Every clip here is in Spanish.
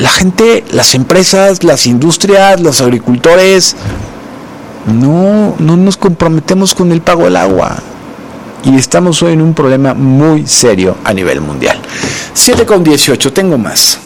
la gente, las empresas, las industrias, los agricultores, no nos comprometemos con el pago del agua. Y estamos hoy en un problema muy serio a nivel mundial. 7:18, tengo más.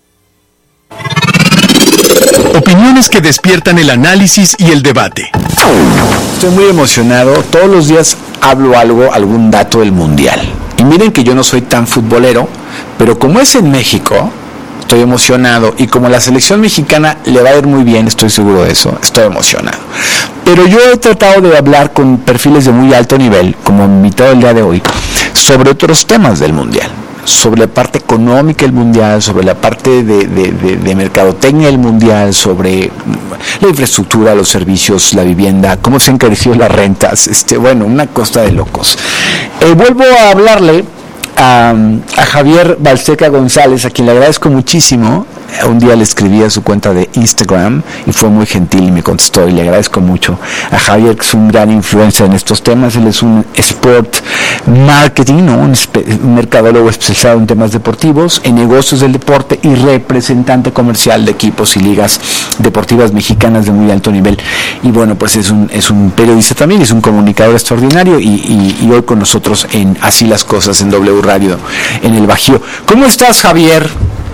Opiniones que despiertan el análisis y el debate. Estoy muy emocionado. Todos los días hablo algún dato del mundial. Y miren que yo no soy tan futbolero, pero como es en México, estoy emocionado. Y como la selección mexicana le va a ir muy bien, estoy seguro de eso, estoy emocionado. Pero yo he tratado de hablar con perfiles de muy alto nivel, como invitado el día de hoy, sobre otros temas del mundial. Sobre la parte económica del mundial, sobre la parte de mercadotecnia del mundial, sobre la infraestructura, los servicios, la vivienda, cómo se han encarecido las rentas, bueno, una cosa de locos. Vuelvo a hablarle a Javier Balseca González, a quien le agradezco muchísimo. Un día le escribí a su cuenta de Instagram y fue muy gentil y me contestó, y le agradezco mucho a Javier, que es un gran influencer en estos temas. Él es un sport marketing, ¿no? un mercadólogo especializado en temas deportivos, en negocios del deporte y representante comercial de equipos y ligas deportivas mexicanas de muy alto nivel. Y bueno, pues es un periodista también, es un comunicador extraordinario y hoy con nosotros en Así las Cosas en W Radio en el Bajío. ¿Cómo estás, Javier?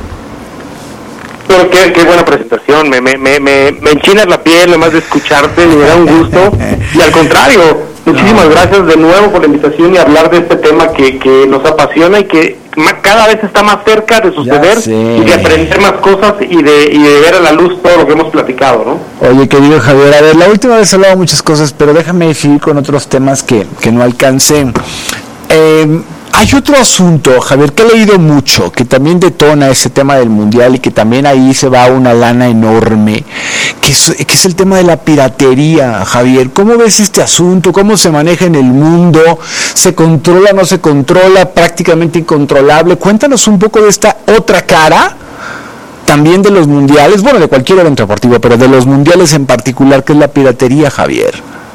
Qué buena presentación, me enchinas la piel nomás de escucharte, me da un gusto, y al contrario, muchísimas gracias de nuevo por la invitación y hablar de este tema que nos apasiona y que cada vez está más cerca de suceder y de aprender más cosas y de ver a la luz todo lo que hemos platicado, ¿no? Oye, querido Javier, a ver, la última vez he hablado muchas cosas, pero déjame seguir con otros temas que no alcancé. Hay otro asunto, Javier, que he leído mucho, que también detona ese tema del mundial y que también ahí se va una lana enorme, que es el tema de la piratería, Javier. ¿Cómo ves este asunto? ¿Cómo se maneja en el mundo? ¿Se controla, no se controla? ¿Prácticamente incontrolable? Cuéntanos un poco de esta otra cara, también de los mundiales, bueno, de cualquier evento deportivo, pero de los mundiales en particular, que es la piratería, Javier.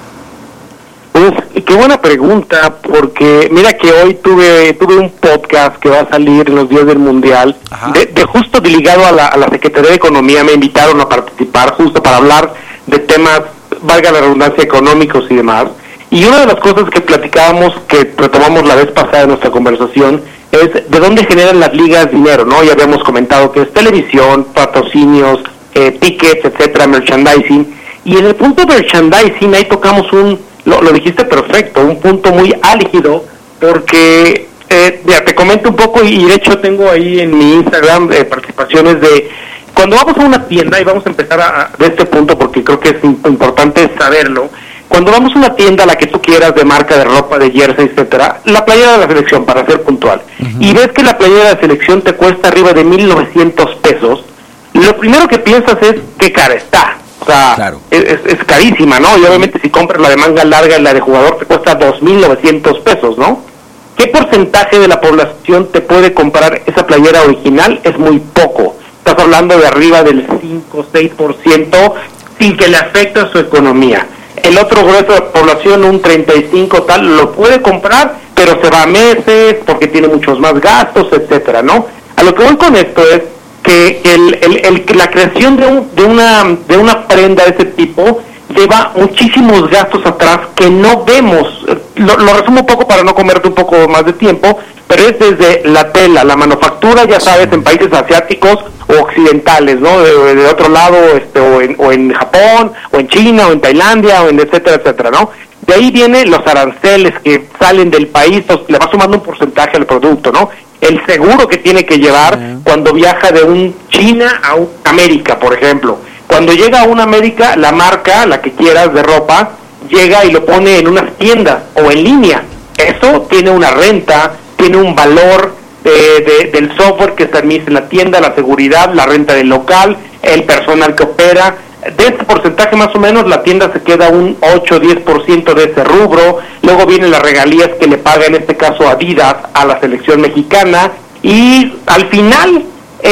Qué buena pregunta, porque mira que hoy tuve un podcast que va a salir en los días del Mundial, de justo ligado a la Secretaría de Economía. Me invitaron a participar justo para hablar de temas, valga la redundancia, económicos y demás. Y una de las cosas que platicábamos, que retomamos la vez pasada en nuestra conversación, es de dónde generan las ligas dinero, ¿no? Ya habíamos comentado que es televisión, patrocinios, tickets, etcétera, merchandising. Y en el punto de merchandising ahí tocamos lo dijiste perfecto, un punto muy álgido, porque te comento un poco, y de hecho tengo ahí en mi Instagram participaciones de cuando vamos a una tienda, y vamos a empezar de este punto porque creo que es importante saberlo. Cuando vamos a una tienda, la que tú quieras, de marca, de ropa, de jersey, etcétera, la playera de la selección, para ser puntual, y ves que la playera de la selección te cuesta arriba de 1,900 pesos, lo primero que piensas es qué cara está. O sea, claro, es carísima, ¿no? Y obviamente si compras la de manga larga y la de jugador te cuesta 2,900 pesos, ¿no? ¿Qué porcentaje de la población te puede comprar esa playera original? Es muy poco. Estás hablando de arriba del 5-6% sin que le afecte a su economía. El otro grueso de la población, un 35 tal, lo puede comprar, pero se va a meses porque tiene muchos más gastos, etcétera, ¿no? A lo que voy con esto es que la creación de una prenda de ese tipo lleva muchísimos gastos atrás que no vemos. Lo resumo un poco para no comerte un poco más de tiempo, pero es desde la tela, la manufactura, ya sabes, en países asiáticos o occidentales, ¿no? De otro lado, o en Japón, o en China, o en Tailandia, o en etcétera, etcétera, ¿no? De ahí vienen los aranceles que salen del país, le va sumando un porcentaje al producto, ¿no? El seguro que tiene que llevar cuando viaja de un China a América, por ejemplo. Cuando llega a una América, la marca, la que quieras de ropa, llega y lo pone en unas tiendas o en línea. Eso tiene una renta, tiene un valor del software que se administra en la tienda, la seguridad, la renta del local, el personal que opera. De este porcentaje más o menos la tienda se queda un 8-10% de ese rubro. Luego vienen las regalías que le paga en este caso Adidas a la selección mexicana, y al final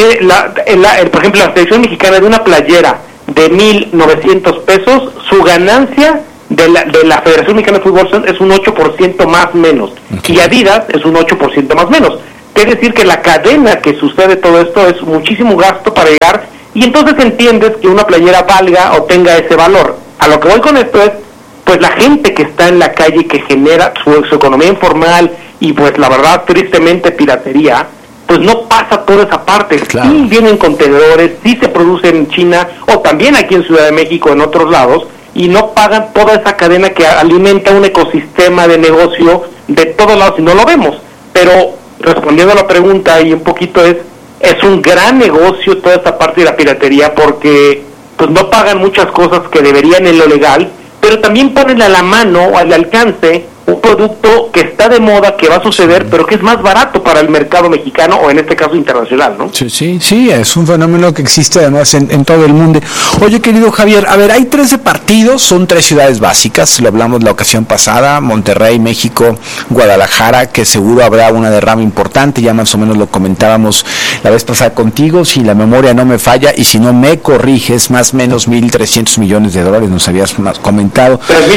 por ejemplo la selección mexicana de una playera de 1,900 pesos, su ganancia de la Federación Mexicana de Fútbol es un 8% más menos, y Adidas es un 8% más menos. Quiere decir que la cadena que sucede todo esto es muchísimo gasto para llegar, y entonces entiendes que una playera valga o tenga ese valor. A lo que voy con esto es, pues la gente que está en la calle, que genera su economía informal y pues la verdad tristemente piratería, pues no pasa toda esa parte. Claro. Sí vienen contenedores, sí se produce en China o también aquí en Ciudad de México, en otros lados, y no pagan toda esa cadena que alimenta un ecosistema de negocio de todos lados y no lo vemos. Pero respondiendo a la pregunta y un poquito es un gran negocio toda esta parte de la piratería, porque pues no pagan muchas cosas que deberían en lo legal, pero también ponen a la mano, al alcance, un producto que está de moda, que va a suceder, pero que es más barato para el mercado mexicano o en este caso internacional, ¿no? Sí, es un fenómeno que existe además en todo el mundo. Oye, querido Javier, a ver, hay 13 partidos, son 3 ciudades básicas, lo hablamos la ocasión pasada, Monterrey, México, Guadalajara, que seguro habrá una derrama importante, ya más o menos lo comentábamos la vez pasada contigo, si la memoria no me falla, y si no me corriges, más o menos $1,300 millones, nos habías comentado.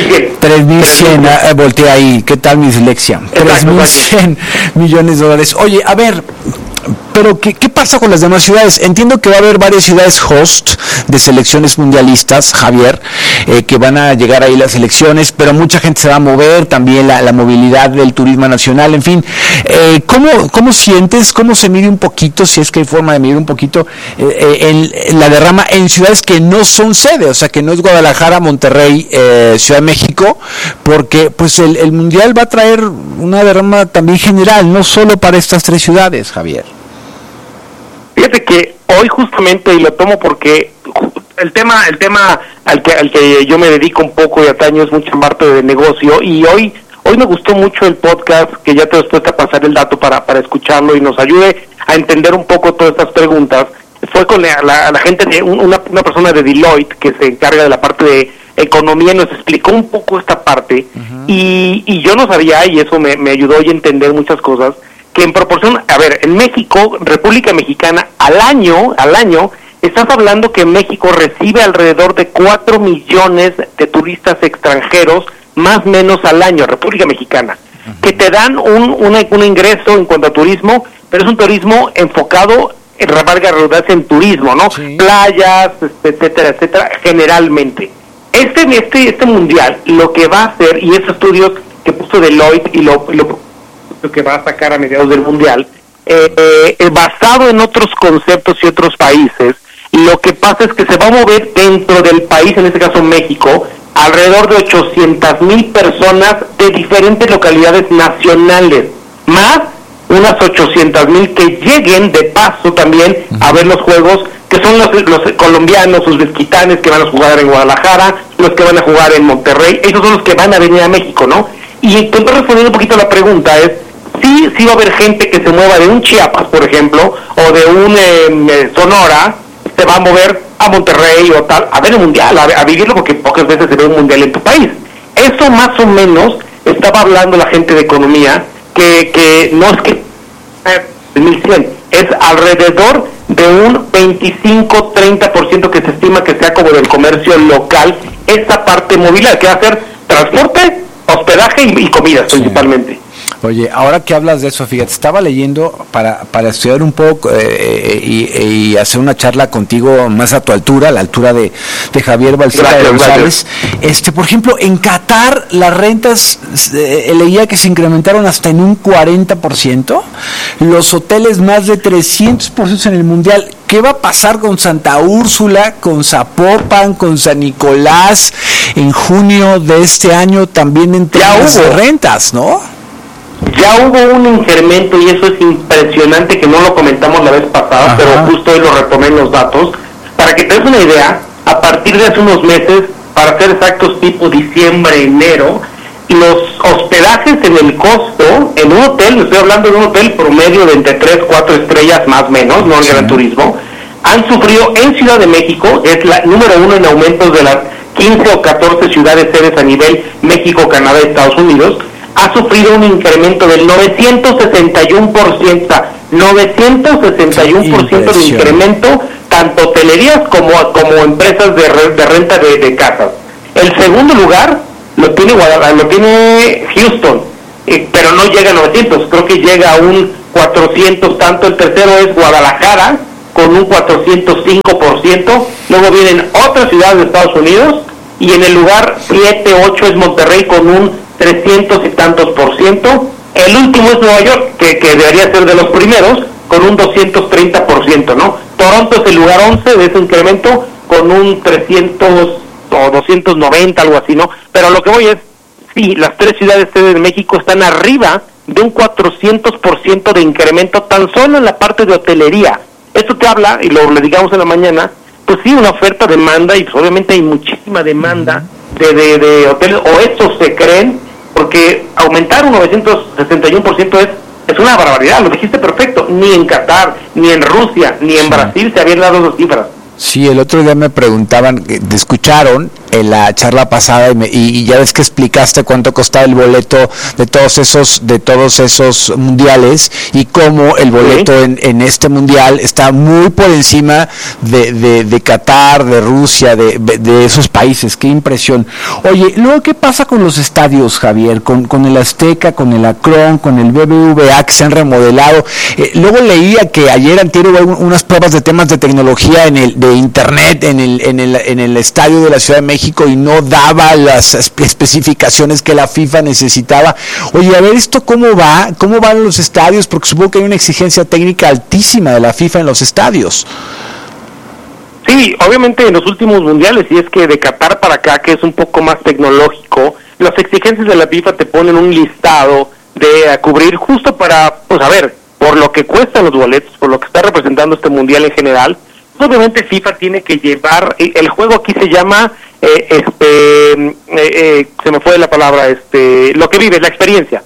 3,100, voltea ahí, ¿qué tal mi dislexia? 3,100 millones de dólares. Oye, a ver, pero ¿qué pasa con las demás ciudades? Entiendo que va a haber varias ciudades host de selecciones mundialistas, Javier, que van a llegar ahí las elecciones, pero mucha gente se va a mover, también la movilidad del turismo nacional, en fin. ¿Cómo sientes, cómo se mide un poquito, si es que hay forma de medir un poquito, la derrama en ciudades que no son sede, o sea, que no es Guadalajara, Monterrey, Ciudad de México, porque pues el Mundial va a traer una derrama también general, no solo para estas 3 ciudades, Javier? Fíjate que hoy justamente, y lo tomo porque el tema al que yo me dedico un poco y ataño es mucha parte de negocio, y hoy me gustó mucho el podcast, que ya te después te pasar el dato para escucharlo y nos ayude a entender un poco todas estas preguntas. Fue con la gente de una persona de Deloitte que se encarga de la parte de economía, y nos explicó un poco esta parte, y yo no sabía, y eso me ayudó a entender muchas cosas, que en proporción, a ver, en México, República Mexicana, al año, estás hablando que México recibe alrededor de 4 millones de turistas extranjeros, más o menos al año, República Mexicana, que te dan un ingreso en cuanto a turismo, pero es un turismo enfocado, valga la redundancia, en turismo, ¿no? Sí. Playas, etcétera, generalmente. Este mundial, lo que va a hacer, y esos estudios que puso Deloitte y lo que va a sacar a mediados del mundial, basado en otros conceptos y otros países, lo que pasa es que se va a mover dentro del país, en este caso México, alrededor de 800,000 personas de diferentes localidades nacionales, más unas 800,000 que lleguen de paso también a ver los juegos, que son los colombianos, uzbequistanes que van a jugar en Guadalajara, los que van a jugar en Monterrey, esos son los que van a venir a México, ¿no? Y entonces, respondiendo un poquito a la pregunta, es sí va a haber gente que se mueva de un Chiapas, por ejemplo, o de un Sonora, se va a mover a Monterrey o tal, a ver el mundial, a vivirlo, porque pocas veces se ve un mundial en tu país. Eso más o menos estaba hablando la gente de economía, que no es que 1,100, es alrededor de un 25-30% que se estima que sea como del comercio local, esa parte movilidad, que va a ser transporte, hospedaje y comida, sí, principalmente. Oye, ahora que hablas de eso, fíjate, estaba leyendo para estudiar un poco y hacer una charla contigo más a tu altura, a la altura de Javier Balseca de González. Por ejemplo, en Qatar las rentas, leía que se incrementaron hasta en un 40%, los hoteles más de 300% en el Mundial. ¿Qué va a pasar con Santa Úrsula, con Zapopan, con San Nicolás en junio de este año también en términos de rentas, no? Ya hubo un incremento, y eso es impresionante, que no lo comentamos la vez pasada. Ajá. Pero justo hoy lo retomé en los datos. Para que te des una idea, a partir de hace unos meses, para ser exactos, tipo diciembre, enero, los hospedajes en el costo, en un hotel, estoy hablando de un hotel promedio de entre 3, 4 estrellas más o menos, no en Gran Turismo, han sufrido en Ciudad de México, es la número 1 en aumentos de las 15 o 14 ciudades sedes a nivel México, Canadá y Estados Unidos, ha sufrido un incremento del 961%, 961% de incremento, tanto hotelerías como empresas de renta de casas. El segundo lugar lo tiene Houston, pero no llega a 900, creo que llega a un 400 tanto, el tercero es Guadalajara, con un 405%, luego vienen otras ciudades de Estados Unidos, y en el lugar 7, 8 es Monterrey con un 300 y tantos %, el último es Nueva York, que debería ser de los primeros, con un 230%, ¿no? Toronto es el lugar 11 de ese incremento, con un 300 o 290, algo así, ¿no? Pero lo que voy es, sí, las tres ciudades de México están arriba de un 400% de incremento tan solo en la parte de hotelería. Esto te habla, y lo digamos en la mañana, pues sí, una oferta-demanda, y pues obviamente hay muchísima demanda de hoteles, o eso se creen, porque aumentar un 961% es una barbaridad, lo dijiste perfecto. Ni en Qatar, ni en Rusia, ni en Brasil se habían dado esas cifras. Sí, el otro día me preguntaban, te escucharon en la charla pasada y ya ves que explicaste cuánto costaba el boleto de todos esos mundiales y cómo el boleto en este mundial está muy por encima de Qatar, de Rusia, de esos países. Qué impresión. Oye, luego, ¿qué pasa con los estadios, Javier? Con el Azteca, con el Akron, con el BBVA que se han remodelado. Luego leía que ayer antier hubo unas pruebas de temas de tecnología de internet en el estadio de la Ciudad de México y no daba las especificaciones que la FIFA necesitaba. Oye, a ver, ¿esto cómo van los estadios? Porque supongo que hay una exigencia técnica altísima de la FIFA en los estadios. Sí, obviamente en los últimos mundiales, y es que de Qatar para acá, que es un poco más tecnológico, las exigencias de la FIFA te ponen un listado de cubrir justo para, pues a ver, por lo que cuestan los boletos, por lo que está representando este mundial en general. Obviamente FIFA tiene que llevar, el juego aquí se llama, se me fue la palabra, lo que vive, la experiencia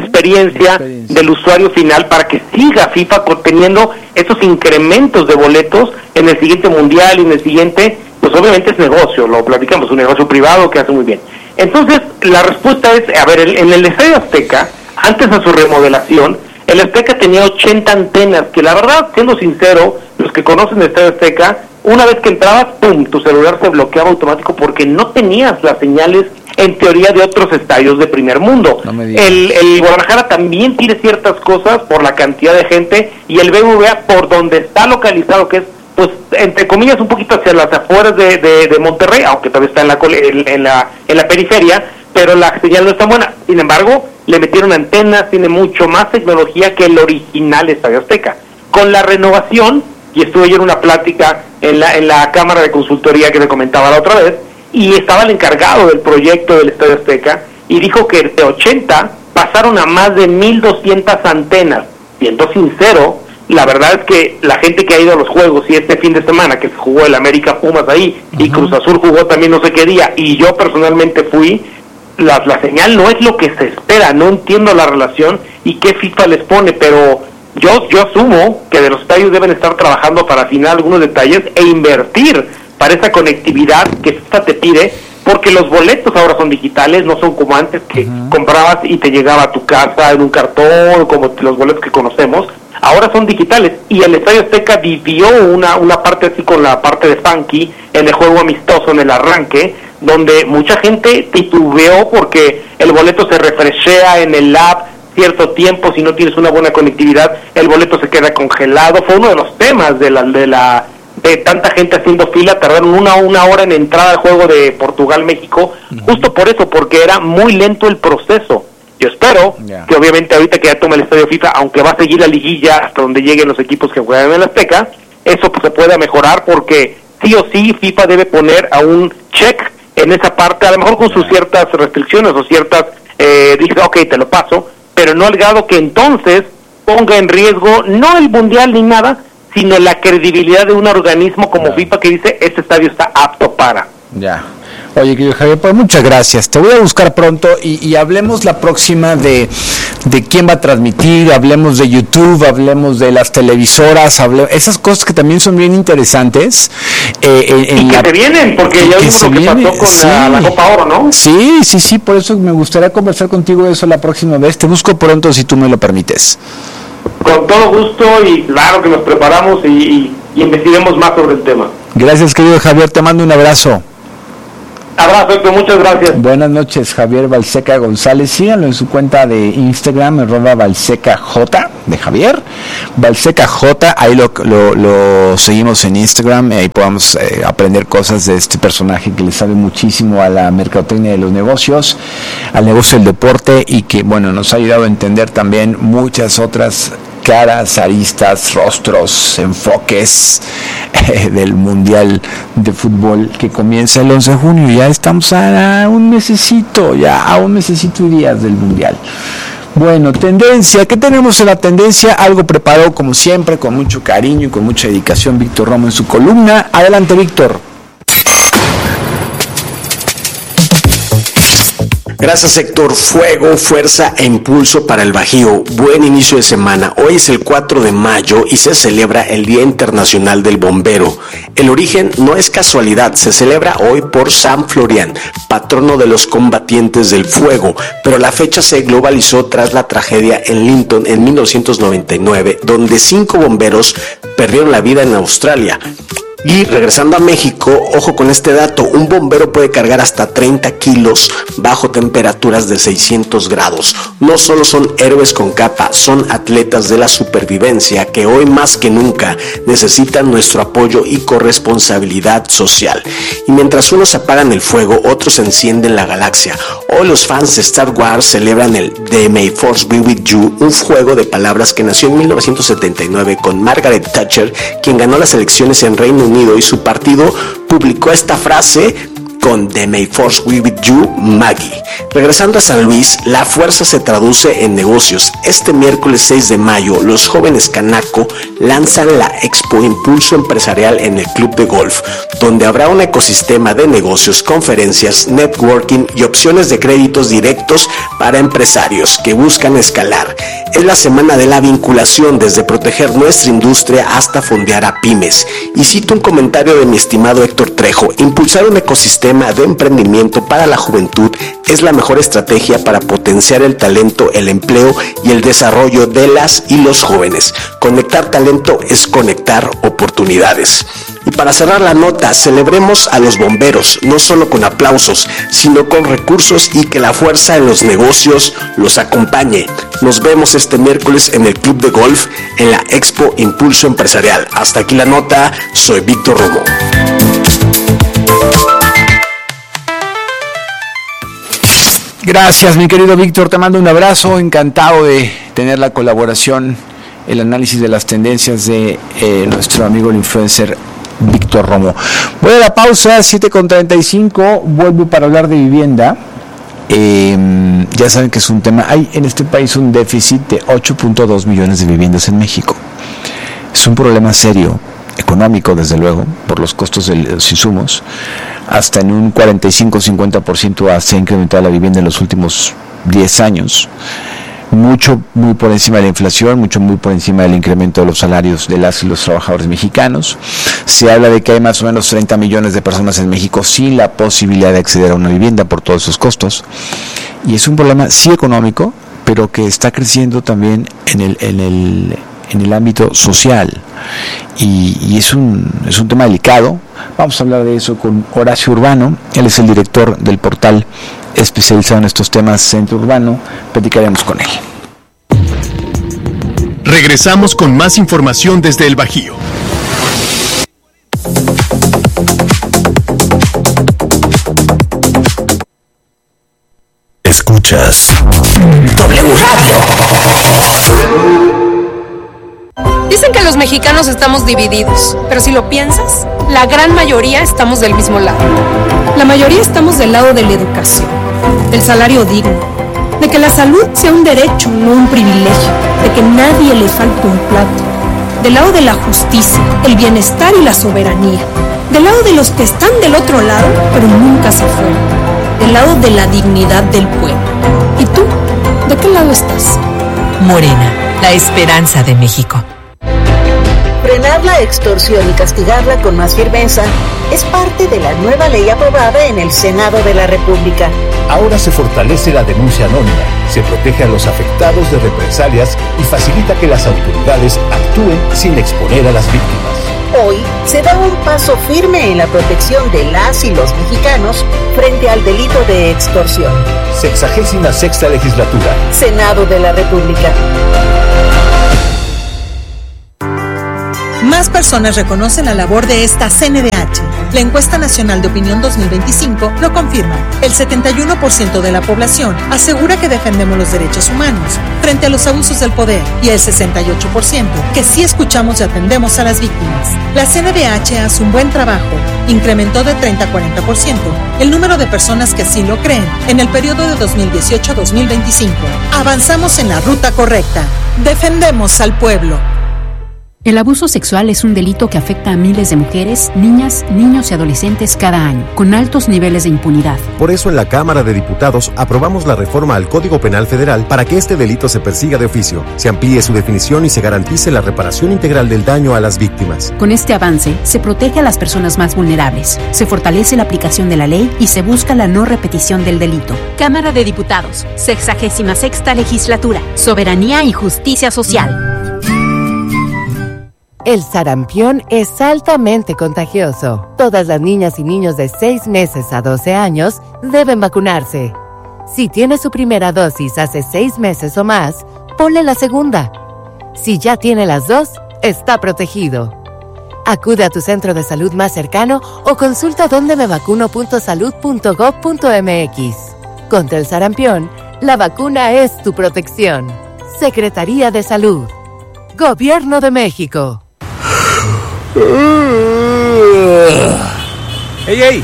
del usuario final, para que siga FIFA teniendo esos incrementos de boletos en el siguiente mundial y en el siguiente, pues obviamente es negocio, lo platicamos, un negocio privado que hace muy bien. Entonces, la respuesta es, a ver, en el Estadio Azteca, antes de su remodelación, el Azteca tenía 80 antenas, que la verdad, siendo sincero, los que conocen el Estadio Azteca, una vez que entrabas, ¡pum!, tu celular se bloqueaba automático porque no tenías las señales, en teoría, de otros estadios de primer mundo. No el Guadalajara también tiene ciertas cosas por la cantidad de gente, y el BBVA, por donde está localizado, que es, pues, entre comillas, un poquito hacia las afueras de Monterrey, aunque todavía está en la periferia, pero la señal no es tan buena. Sin embargo, le metieron antenas, tiene mucho más tecnología que el original Estadio Azteca. Con la renovación, y estuve ayer en una plática en la Cámara de Consultoría que le comentaba la otra vez, y estaba el encargado del proyecto del Estadio Azteca, y dijo que de 80 pasaron a más de 1,200 antenas. Siendo sincero, la verdad es que la gente que ha ido a los juegos, y este fin de semana que se jugó el América Pumas ahí, y Cruz Azul jugó también no sé qué día, y yo personalmente fui, la señal no es lo que se espera. No entiendo la relación y qué FIFA les pone, pero yo asumo que de los estadios deben estar trabajando para afinar algunos detalles e invertir para esa conectividad que FIFA te pide, porque los boletos ahora son digitales, no son como antes que comprabas y te llegaba a tu casa en un cartón, como los boletos que conocemos. Ahora son digitales, y el Estadio Azteca vivió una parte así con la parte de funky en el juego amistoso, en el arranque, donde mucha gente titubeó porque el boleto se refreshea en el app cierto tiempo. Si no tienes una buena conectividad, el boleto se queda congelado. Fue uno de los temas de tanta gente haciendo fila. Tardaron una hora en entrar al juego de Portugal-México, justo por eso, porque era muy lento el proceso. Yo espero que obviamente ahorita que ya toma el Estadio FIFA, aunque va a seguir la liguilla hasta donde lleguen los equipos que juegan en el Azteca, eso pues se pueda mejorar, porque sí o sí FIFA debe poner a un check en esa parte, a lo mejor con sus ciertas restricciones o ciertas, dice, ok, te lo paso, pero no al grado que entonces ponga en riesgo no el mundial ni nada, sino la credibilidad de un organismo como FIFA que dice, este estadio está apto para. Ya. Oye, querido Javier, pues muchas gracias. Te voy a buscar pronto y hablemos la próxima de quién va a transmitir, hablemos de YouTube, hablemos de las televisoras, esas cosas que también son bien interesantes. Y que te vienen, porque ya vimos lo que pasó con la Copa Oro, ¿no? Sí, por eso me gustaría conversar contigo de eso la próxima vez. Te busco pronto si tú me lo permites. Con todo gusto, y claro que nos preparamos y investiguemos más sobre el tema. Gracias, querido Javier, te mando un abrazo. Abrazo, Héctor, muchas gracias. Buenas noches, Javier Balseca González. Síganlo en su cuenta de Instagram, @BalsecaJ. de Javier. Balseca J, ahí lo seguimos en Instagram, ahí podamos aprender cosas de este personaje que le sabe muchísimo a la mercadotecnia de los negocios, al negocio del deporte, y que, bueno, nos ha ayudado a entender también muchas otras caras, aristas, rostros, enfoques del Mundial de Fútbol que comienza el 11 de junio. Ya estamos a un mesecito y días del Mundial. Bueno, tendencia, ¿qué tenemos en la tendencia? Algo preparado como siempre, con mucho cariño y con mucha dedicación, Víctor Romo en su columna. Adelante, Víctor. Gracias, Héctor. Fuego, fuerza e impulso para el Bajío. Buen inicio de semana. Hoy es el 4 de mayo y se celebra el Día Internacional del Bombero. El origen no es casualidad, se celebra hoy por San Florian, patrono de los combatientes del fuego, pero la fecha se globalizó tras la tragedia en Linton en 1999, donde 5 bomberos perdieron la vida en Australia. Y regresando a México, ojo con este dato, un bombero puede cargar hasta 30 kilos bajo temperaturas de 600 grados. No solo son héroes con capa, son atletas de la supervivencia que hoy más que nunca necesitan nuestro apoyo y corresponsabilidad social. Y mientras unos apagan el fuego, otros encienden la galaxia. Hoy los fans de Star Wars celebran el The May Force Be With You, un juego de palabras que nació en 1979 con Margaret Thatcher, quien ganó las elecciones en Reino Unido, y su partido publicó esta frase con The May Force Be With You, Maggie. Regresando a San Luis, la fuerza se traduce en negocios. Este miércoles 6 de mayo, los jóvenes Canaco lanzan la Expo Impulso Empresarial en el Club de Golf, donde habrá un ecosistema de negocios, conferencias, networking y opciones de créditos directos para empresarios que buscan escalar. Es la semana de la vinculación, desde proteger nuestra industria hasta fondear a pymes. Y cito un comentario de mi estimado Héctor Trejo: impulsar un ecosistema de emprendimiento para la juventud es la mejor estrategia para potenciar el talento, el empleo y el desarrollo de las y los jóvenes. Conectar talento es conectar oportunidades. Y para cerrar la nota, celebremos a los bomberos, no solo con aplausos, sino con recursos, y que la fuerza de los negocios los acompañe. Nos vemos este miércoles en el Club de Golf en la Expo Impulso Empresarial. Hasta aquí la nota, soy Víctor Romo. Gracias, mi querido Víctor, te mando un abrazo, encantado de tener la colaboración, el análisis de las tendencias de nuestro amigo el influencer Víctor Romo. Voy a la pausa, 7:35, vuelvo para hablar de vivienda. Ya saben que es un tema, hay en este país un déficit de 8.2 millones de viviendas en México. Es un problema serio, económico desde luego, por los costos de los insumos. Hasta en un 45-50% se ha incrementado la vivienda en los últimos 10 años. Muy por encima de la inflación, muy por encima del incremento de los salarios de las y los trabajadores mexicanos. Se habla de que hay más o menos 30 millones de personas en México sin la posibilidad de acceder a una vivienda por todos esos costos. Y es un problema sí económico, pero que está creciendo también en el ámbito social. Y es un tema delicado. Vamos a hablar de eso con Horacio Urbano. Él es el director del portal especializado en estos temas, Centro Urbano. Platicaremos con él. Regresamos con más información desde el Bajío. Escuchas W Radio. Dicen que los mexicanos estamos divididos, pero si lo piensas, la gran mayoría estamos del mismo lado. La mayoría estamos del lado de la educación, del salario digno, de que la salud sea un derecho, no un privilegio, de que nadie le falte un plato, del lado de la justicia, el bienestar y la soberanía, del lado de los que están del otro lado, pero nunca se fueron, del lado de la dignidad del pueblo. ¿Y tú? ¿De qué lado estás? Morena, la esperanza de México. Frenar la extorsión y castigarla con más firmeza es parte de la nueva ley aprobada en el Senado de la República. Ahora se fortalece la denuncia anónima, se protege a los afectados de represalias y facilita que las autoridades actúen sin exponer a las víctimas. Hoy se da un paso firme en la protección de las y los mexicanos frente al delito de extorsión. 66ª legislatura. Senado de la República. Más personas reconocen la labor de esta CNDH. La encuesta nacional de opinión 2025 lo confirma. El 71% de la población asegura que defendemos los derechos humanos frente a los abusos del poder y el 68% que sí escuchamos y atendemos a las víctimas. La CNDH hace un buen trabajo. Incrementó de 30 a 40% el número de personas que así lo creen en el periodo de 2018 a 2025. Avanzamos en la ruta correcta. Defendemos al pueblo. El abuso sexual es un delito que afecta a miles de mujeres, niñas, niños y adolescentes cada año, con altos niveles de impunidad. Por eso en la Cámara de Diputados aprobamos la reforma al Código Penal Federal para que este delito se persiga de oficio, se amplíe su definición y se garantice la reparación integral del daño a las víctimas. Con este avance, se protege a las personas más vulnerables, se fortalece la aplicación de la ley y se busca la no repetición del delito. Cámara de Diputados, 66ª Legislatura, Soberanía y Justicia Social. El sarampión es altamente contagioso. Todas las niñas y niños de 6 meses a 12 años deben vacunarse. Si tiene su primera dosis hace 6 meses o más, ponle la segunda. Si ya tiene las dos, está protegido. Acude a tu centro de salud más cercano o consulta dondemevacuno.salud.gov.mx. Contra el sarampión, la vacuna es tu protección. Secretaría de Salud. Gobierno de México. ¡Ey, ey!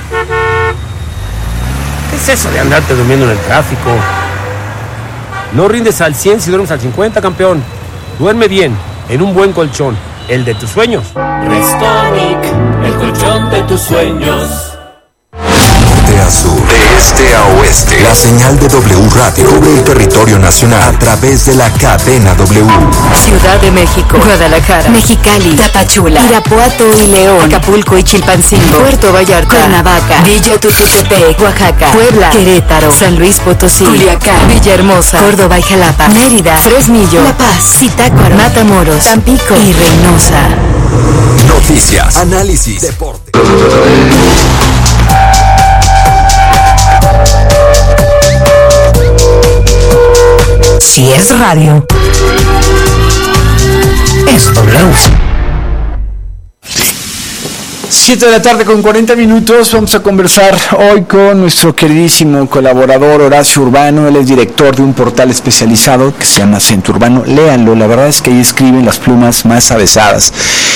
¿Qué es eso de andarte durmiendo en el tráfico? No rindes al 100 si duermes al 50, campeón. Duerme bien, en un buen colchón, el de tus sueños. Restonic, el colchón de tus sueños. De a sur, de este a oeste, la señal de W Radio cubre el territorio nacional a través de la cadena W. Ciudad de México, Guadalajara, Mexicali, Tapachula, Irapuato y León, Acapulco y Chilpancingo, Puerto Vallarta, Cuernavaca, Villa Tututepec, Oaxaca, Puebla, Querétaro, San Luis Potosí, Culiacán, Villahermosa, Córdoba y Jalapa, Mérida, Fresnillo, La Paz, Zitácuaro, Matamoros, Tampico y Reynosa. Noticias, análisis, deporte. Si es radio, es W. 7 de la tarde con 40 minutos. Vamos a conversar hoy con nuestro queridísimo colaborador Horacio Urbano. Él es director de un portal especializado que se llama Centro Urbano. Léanlo, la verdad es que ahí escriben las plumas más avesadas,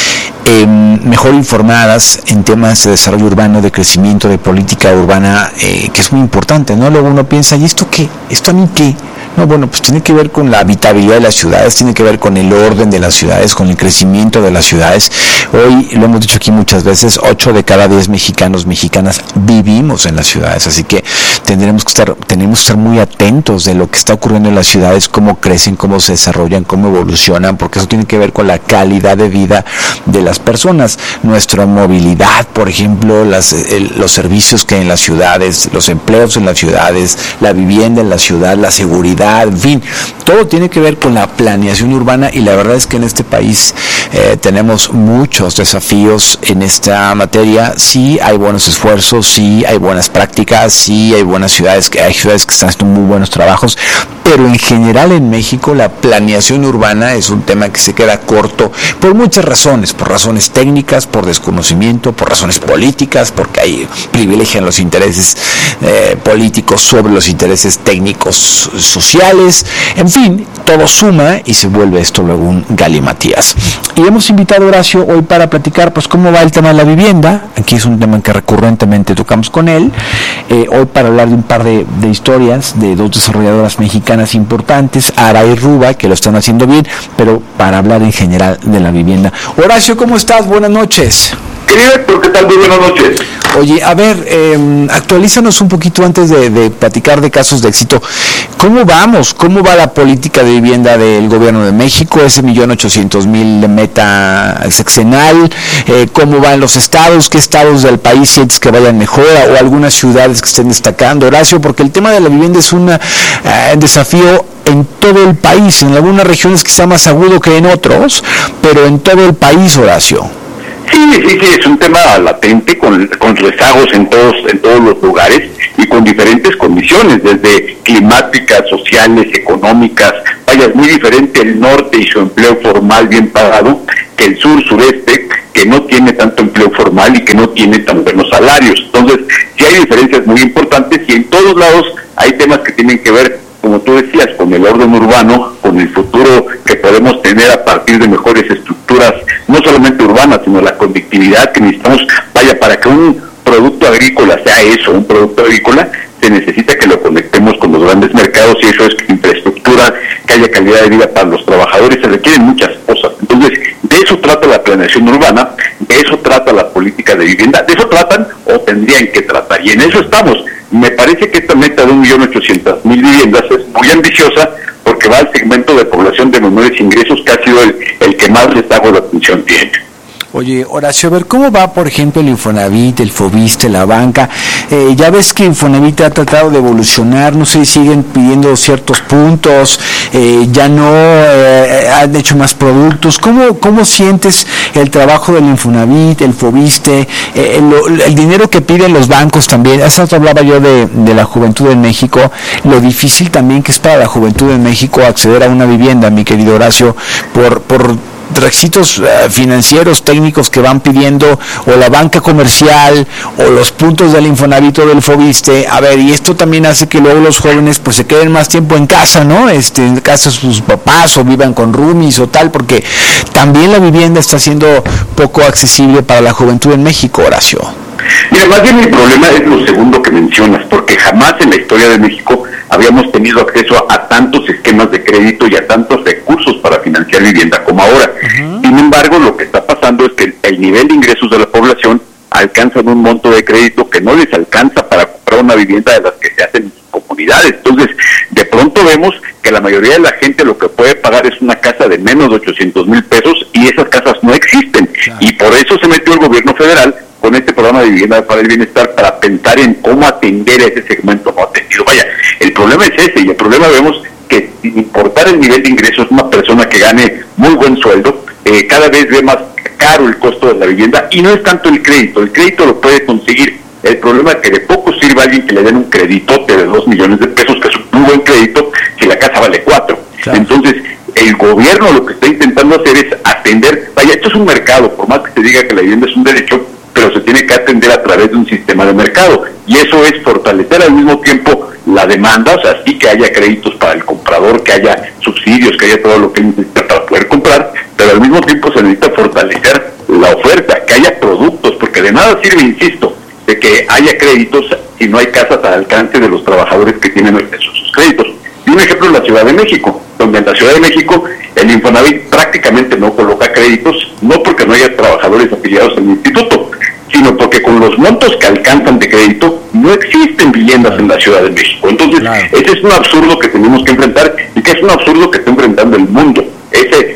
mejor informadas en temas de desarrollo urbano, de crecimiento, de política urbana, que es muy importante, ¿no? Luego uno piensa, ¿y esto qué? ¿Esto a mí qué? No, bueno, pues tiene que ver con la habitabilidad de las ciudades, tiene que ver con el orden de las ciudades, con el crecimiento de las ciudades. Hoy, lo hemos dicho aquí muchas veces, 8 de cada 10 mexicanos, mexicanas vivimos en las ciudades, así que tenemos que estar muy atentos de lo que está ocurriendo en las ciudades, cómo crecen, cómo se desarrollan, cómo evolucionan, porque eso tiene que ver con la calidad de vida de las personas, nuestra movilidad, por ejemplo, los servicios que hay en las ciudades, los empleos en las ciudades, la vivienda en la ciudad, la seguridad, en fin, todo tiene que ver con la planeación urbana, y la verdad es que en este país tenemos muchos desafíos en esta materia. Sí hay buenos esfuerzos, sí hay buenas prácticas, sí hay buenas ciudades, hay ciudades que están haciendo muy buenos trabajos, pero en general en México la planeación urbana es un tema que se queda corto por muchas razones, por razones técnicas, por desconocimiento, por razones políticas, porque hay privilegian los intereses políticos sobre los intereses técnicos sociales, en fin, todo suma y se vuelve esto luego un galimatías. Y hemos invitado a Horacio hoy para platicar pues cómo va el tema de la vivienda. Aquí es un tema que recurrentemente tocamos con él, hoy para hablar de un par de historias de dos desarrolladoras mexicanas importantes, Ara y Ruba, que lo están haciendo bien, pero para hablar en general de la vivienda. Horacio, ¿cómo estás? Buenas noches. Querido Héctor, ¿qué tal? Muy buenas noches. Oye, a ver, actualízanos un poquito antes de platicar de casos de éxito. ¿Cómo vamos? ¿Cómo va la política de vivienda del gobierno de México? Ese 1.800.000 de meta sexenal. ¿Cómo van los estados? ¿Qué estados del país sientes que vayan mejor? ¿O algunas ciudades que estén destacando? Horacio, porque el tema de la vivienda es un desafío en todo el país. En algunas regiones quizá más agudo que en otros, pero en todo el país, Horacio. Sí, es un tema latente con rezagos en todos los lugares y con diferentes condiciones, desde climáticas, sociales, económicas. Vaya, es muy diferente el norte y su empleo formal bien pagado que el sur-sureste, que no tiene tanto empleo formal y que no tiene tan buenos salarios. Entonces, sí hay diferencias muy importantes y en todos lados hay temas que tienen que ver, como tú decías, con el orden urbano, con el futuro que podemos tener a partir de mejores estructuras, no solamente urbanas, sino la conectividad que necesitamos. Vaya, para que un producto agrícola sea eso, un producto agrícola, se necesita que lo conectemos con los grandes mercados, y eso es infraestructura, que haya calidad de vida para los trabajadores, se requieren muchas cosas. Entonces, de eso trata la planeación urbana, de eso trata la política de vivienda, de eso tratan o tendrían que tratar, y en eso estamos. Me parece que esta meta de 1.800.000 viviendas es muy ambiciosa, porque va al segmento de población de menores ingresos, que ha sido el que más les hago la atención tiene. Oye, Horacio, a ver, ¿cómo va, por ejemplo, el Infonavit, el Fobiste, la banca? Ya ves que Infonavit ha tratado de evolucionar, no sé, siguen pidiendo ciertos puntos, ya no han hecho más productos. ¿Cómo sientes el trabajo del Infonavit, el Fobiste, el dinero que piden los bancos también? Hace rato hablaba yo de la juventud en México, lo difícil también que es para la juventud en México acceder a una vivienda, mi querido Horacio, por requisitos financieros, técnicos que van pidiendo, o la banca comercial, o los puntos del Infonavit o del Fobiste. A ver, y esto también hace que luego los jóvenes pues se queden más tiempo en casa, ¿no? En casa de sus papás, o vivan con roomies o tal, porque también la vivienda está siendo poco accesible para la juventud en México, Horacio. Mira, más bien el problema es lo segundo que mencionas, porque jamás en la historia de México habíamos tenido acceso a tantos esquemas de crédito y a tantos recursos para financiar vivienda como ahora. Sin embargo, lo que está pasando es que el nivel de ingresos de la población alcanzan un monto de crédito que no les alcanza para comprar una vivienda de las que se hacen en sus comunidades. Entonces, de pronto vemos que la mayoría de la gente lo que puede pagar es una casa de menos de 800,000 pesos, y esas casas no existen. Y por eso se metió el gobierno federal con este programa de vivienda para el bienestar, para pensar en cómo atender a ese segmento no atendido. Vaya, el problema es ese, y el problema vemos que, sin importar el nivel de ingresos, una persona que gane muy buen sueldo, cada vez ve más caro el costo de la vivienda, y no es tanto el crédito lo puede conseguir. El problema es que de poco sirve a alguien que le den un creditote de 2 millones de pesos, que es un buen crédito, si la casa vale 4. Claro. Entonces, el gobierno lo que está intentando hacer es atender, vaya, esto es un mercado, por más que se diga que la vivienda es un derecho, pero se tiene que atender a través de un sistema de mercado, y eso es fortalecer al mismo tiempo la demanda, o sea, sí que haya créditos para el comprador, que haya subsidios, que haya todo lo que necesita para poder comprar, pero al mismo tiempo se necesita fortalecer la oferta, que haya productos, porque de nada sirve, insisto, de que haya créditos si no hay casas al alcance de los trabajadores que tienen acceso a sus créditos. Y un ejemplo es la Ciudad de México, donde en la Ciudad de México el Infonavit prácticamente no coloca créditos, no porque no haya trabajadores afiliados al instituto, sino porque con los montos que alcanzan de crédito no existen viviendas en la Ciudad de México. Entonces, ese es un absurdo que tenemos que enfrentar, y que es un absurdo que está enfrentando el mundo. Ese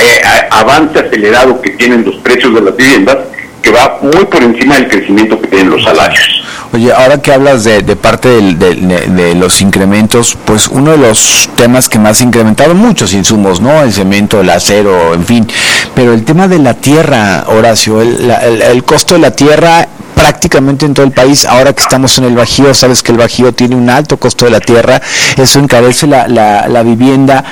avance acelerado que tienen los precios de las viviendas, que va muy por encima del crecimiento que tienen los salarios. Oye, ahora que hablas de parte de los incrementos, pues uno de los temas que más ha incrementado, muchos insumos, ¿no? El cemento, el acero, en fin, pero el tema de la tierra, Horacio, el costo de la tierra prácticamente en todo el país. Ahora que estamos en el Bajío, sabes que el Bajío tiene un alto costo de la tierra, eso encarece la vivienda,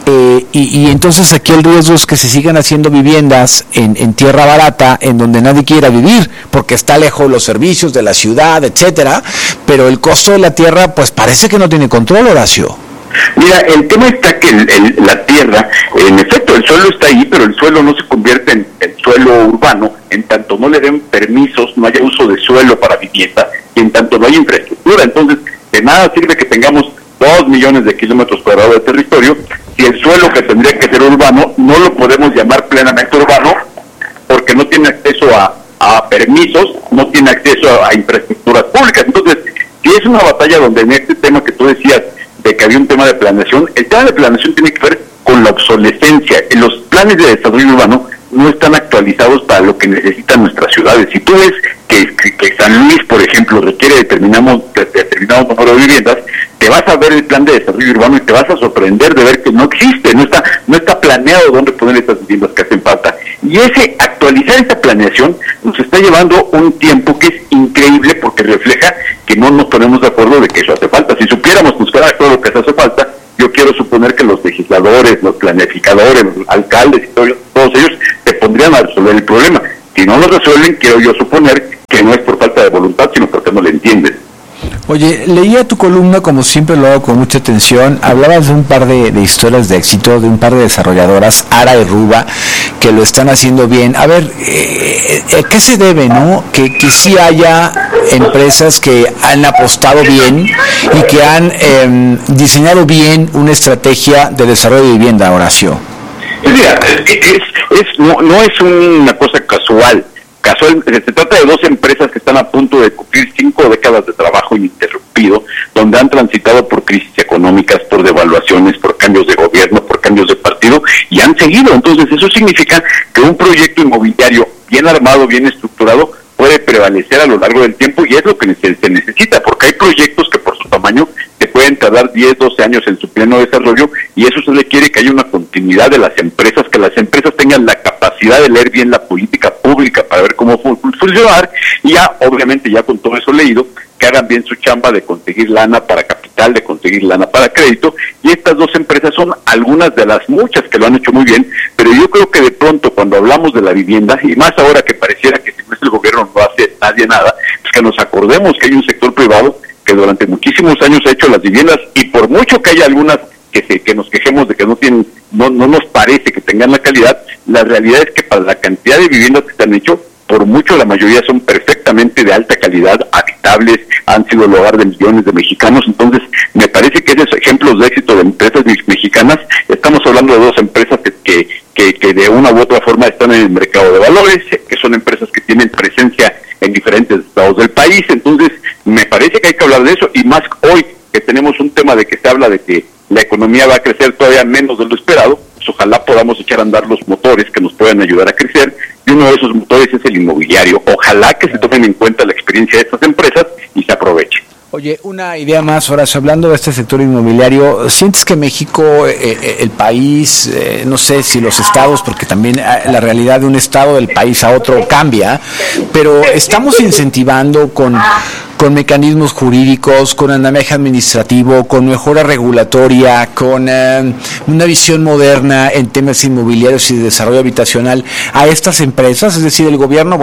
y entonces aquí el riesgo es que se sigan haciendo viviendas en tierra barata, en donde nadie quiera vivir, porque está lejos los servicios de la ciudad, etcétera, pero el costo de la tierra pues parece que no tiene control, Horacio. Mira, el tema está que la tierra, en efecto, el suelo está ahí, pero el suelo no se convierte en suelo urbano, en tanto no le den permisos, no haya uso de suelo para vivienda, y en tanto no hay infraestructura. Entonces, de nada sirve que tengamos 2 millones de kilómetros cuadrados de territorio, si el suelo que tendría que ser urbano no lo podemos llamar plenamente urbano, porque no tiene acceso a permisos, no tiene acceso a infraestructuras públicas. Entonces, si es una batalla donde en este tema que tú decías, de que había un tema de planeación, el tema de planeación tiene que ver con la obsolescencia. Los planes de desarrollo urbano no están actualizados para lo que necesitan nuestras ciudades. Si tú ves que San Luis, por ejemplo, requiere determinado número de viviendas, te vas a ver el plan de desarrollo urbano y te vas a sorprender de ver que no existe, no está planeado dónde poner estas viviendas que hacen falta. Y actualizar esta planeación nos está llevando un tiempo que es increíble, porque refleja que no nos ponemos de acuerdo de que eso hace falta. Si supiéramos buscar todo lo que hace falta, yo quiero suponer que los legisladores, los planificadores, los alcaldes y todos ellos te pondrían a resolver el problema. Si no lo resuelven, quiero yo suponer que no es por falta de voluntad, sino porque no lo entienden. Oye, leía tu columna, como siempre lo hago con mucha atención. Hablabas de un par de historias de éxito, de un par de desarrolladoras, Ara y Ruba, que lo están haciendo bien. A ver, ¿qué se debe, no? Que sí haya empresas que han apostado bien y que han diseñado bien una estrategia de desarrollo de vivienda, Horacio. Mira, no es una cosa casual. Se trata de dos empresas que están a punto de cumplir 5 décadas de trabajo ininterrumpido, donde han transitado por crisis económicas, por devaluaciones, por cambios de gobierno, por cambios de partido, y han seguido. Entonces eso significa que un proyecto inmobiliario bien armado, bien estructurado, puede prevalecer a lo largo del tiempo, y es lo que se necesita, porque hay proyectos que por su tamaño se pueden tardar 10, 12 años en su pleno desarrollo, y eso se requiere que haya una continuidad de las empresas, que las empresas tengan la capacidad de leer bien la política pública para ver cómo funcionar, y ya, obviamente, ya con todo eso leído, que hagan bien su chamba de conseguir lana para capital, de conseguir lana para crédito, y estas dos empresas son algunas de las muchas que lo han hecho muy bien, pero yo creo que de pronto cuando hablamos de la vivienda, y más ahora que pareciera que si no es el gobierno no hace nadie nada, pues que nos acordemos que hay un sector privado que durante muchísimos años ha hecho las viviendas, y por mucho que haya algunas que nos quejemos de que no nos parece que tengan la calidad, la realidad es que para la cantidad de viviendas que se han hecho, por mucho la mayoría son perfectamente de alta calidad, habitables, han sido el hogar de millones de mexicanos. Entonces me parece que esos ejemplos de éxito de empresas mexicanas, estamos hablando de dos empresas que de una u otra forma están en el mercado de valores, que son empresas que tienen presencia en diferentes estados del país. Entonces me parece que hay que hablar de eso, y más hoy que tenemos un tema de que se habla de que la economía va a crecer todavía menos de lo esperado, pues ojalá podamos echar a andar los motores que nos puedan ayudar a crecer, y uno de esos motores es el inmobiliario. Ojalá que se tomen en cuenta la experiencia de estas empresas y se aproveche. Oye, una idea más, Horacio, hablando de este sector inmobiliario, ¿sientes que México, el país, no sé si los estados, porque también la realidad de un estado del país a otro cambia, pero estamos incentivando con mecanismos jurídicos, con andamiaje administrativo, con mejora regulatoria, con una visión moderna en temas inmobiliarios y de desarrollo habitacional a estas empresas? Es decir, el gobierno,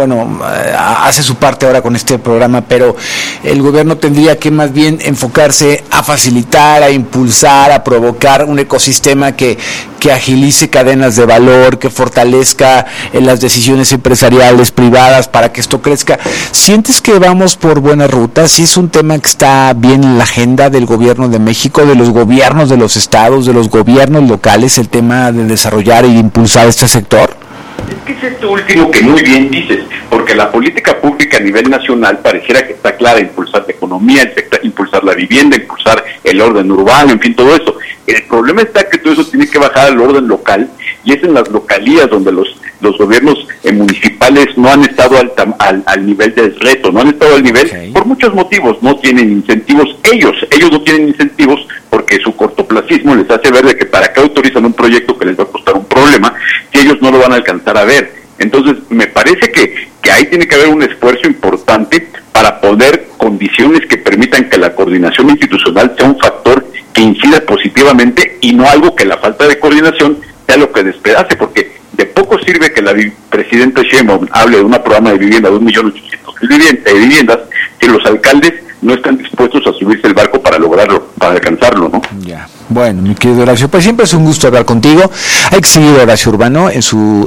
hace su parte ahora con este programa, pero el gobierno tendría que más bien enfocarse a facilitar, a impulsar, a provocar un ecosistema que agilice cadenas de valor, que fortalezca las decisiones empresariales privadas para que esto crezca. ¿Sientes que vamos por buena ruta? ¿Sí es un tema que está bien en la agenda del gobierno de México, de los gobiernos de los estados, de los gobiernos locales, el tema de desarrollar y impulsar este sector? Es que es esto último que muy bien dices, porque la política pública a nivel nacional pareciera que está clara: impulsar la economía, impulsar la vivienda, impulsar el orden urbano, en fin, todo eso. El problema está que todo eso tiene que bajar al orden local, y es en las localías donde los gobiernos municipales no han estado al nivel del reto, no han estado al nivel por muchos motivos. No tienen incentivos, ellos no tienen incentivos, porque su cortoplacismo les hace ver de que para qué autorizan un proyecto que les va a costar un problema si ellos no lo van a alcanzar a ver. Entonces me parece que ahí tiene que haber un esfuerzo importante para poner condiciones que permitan que la coordinación institucional sea un factor que incida positivamente, y no algo que la falta de coordinación sea lo que despedace, porque de poco sirve que la presidenta Sheinbaum hable de un programa de vivienda de 1.800.000 viviendas si los alcaldes no están dispuestos a subirse el barco para lograrlo, para alcanzarlo, ¿no? Ya. Bueno, mi querido Horacio, pues siempre es un gusto hablar contigo. Hay que seguir a Horacio Urbano en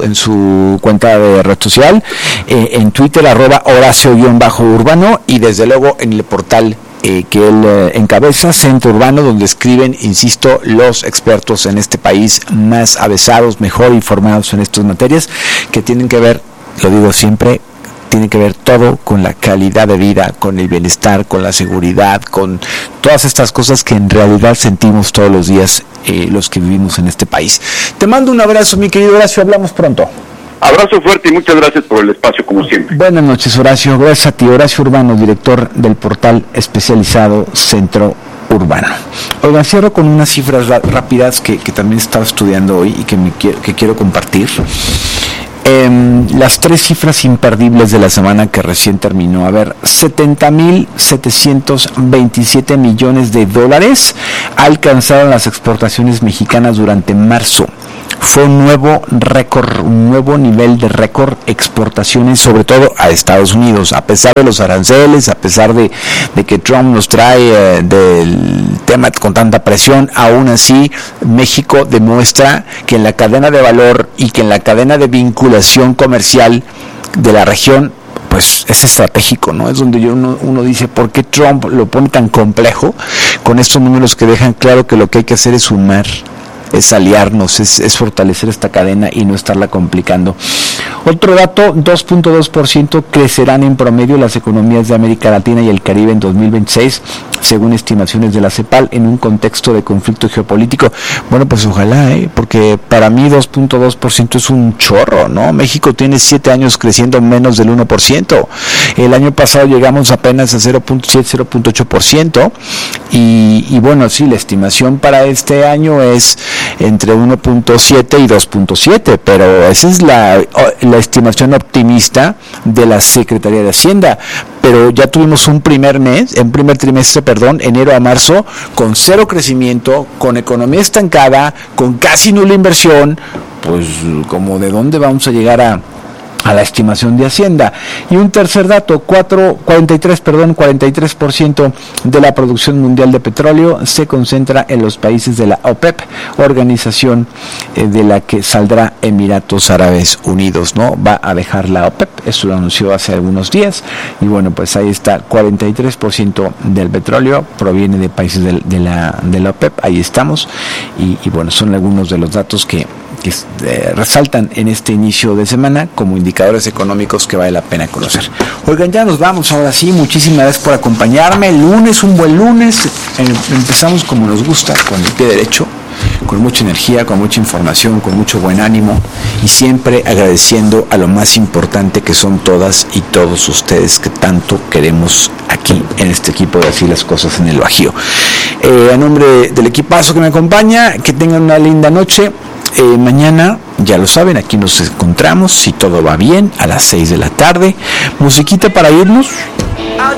su cuenta de red social, en Twitter, @Horacio_Urbano, y desde luego en el portal que él encabeza, Centro Urbano, donde escriben, insisto, los expertos en este país más avesados, mejor informados en estas materias, que tienen que ver, lo digo siempre, tiene que ver todo con la calidad de vida, con el bienestar, con la seguridad, con todas estas cosas que en realidad sentimos todos los días los que vivimos en este país. Te mando un abrazo, mi querido Horacio, hablamos pronto. Abrazo fuerte y muchas gracias por el espacio, como siempre. Buenas noches, Horacio. Gracias a ti. Horacio Urbano, director del portal especializado Centro Urbano. Oigan, cierro con unas cifras rápidas que también estaba estudiando hoy y que quiero compartir. Las 3 cifras imperdibles de la semana que recién terminó. A ver, 70.727 millones de dólares alcanzaron las exportaciones mexicanas durante marzo. fue un nuevo récord, un nuevo nivel de récord exportaciones, sobre todo a Estados Unidos, a pesar de los aranceles, a pesar de que Trump nos trae del tema con tanta presión. Aún así, México demuestra que en la cadena de valor y que en la cadena de vinculación comercial de la región, pues es estratégico, ¿no? Es donde uno dice, ¿por qué Trump lo pone tan complejo con estos números que dejan claro que lo que hay que hacer es sumar, es aliarnos, es fortalecer esta cadena y no estarla complicando? Otro dato, 2.2% crecerán en promedio las economías de América Latina y el Caribe en 2026, según estimaciones de la CEPAL, en un contexto de conflicto geopolítico. Bueno, pues ojalá, porque para mí 2.2% es un chorro, ¿no? México tiene 7 años creciendo menos del 1%. El año pasado llegamos apenas a 0.7, 0.8%, y bueno, sí, la estimación para este año es entre 1.7 y 2.7, pero esa es la estimación optimista de la Secretaría de Hacienda. Pero ya tuvimos un primer trimestre, enero a marzo, con cero crecimiento, con economía estancada, con casi nula inversión. Pues como de dónde vamos a llegar a la estimación de Hacienda. Y un tercer dato, 43% de la producción mundial de petróleo se concentra en los países de la OPEP, organización de la que saldrá Emiratos Árabes Unidos, ¿no? Va a dejar la OPEP, eso lo anunció hace algunos días, y bueno, pues ahí está, 43% del petróleo proviene de países de la OPEP, ahí estamos, y bueno, son algunos de los datos que resaltan en este inicio de semana como indicadores económicos que vale la pena conocer. Oigan, ya nos vamos ahora sí, muchísimas gracias por acompañarme. El lunes, un buen lunes, empezamos como nos gusta, con el pie derecho, con mucha energía, con mucha información, con mucho buen ánimo, y siempre agradeciendo a lo más importante, que son todas y todos ustedes que tanto queremos aquí en este equipo de Así las Cosas en el Bajío. A nombre del equipazo que me acompaña, que tengan una linda noche. Mañana, ya lo saben, aquí nos encontramos, si todo va bien, a las 6 de la tarde. Musiquita para irnos.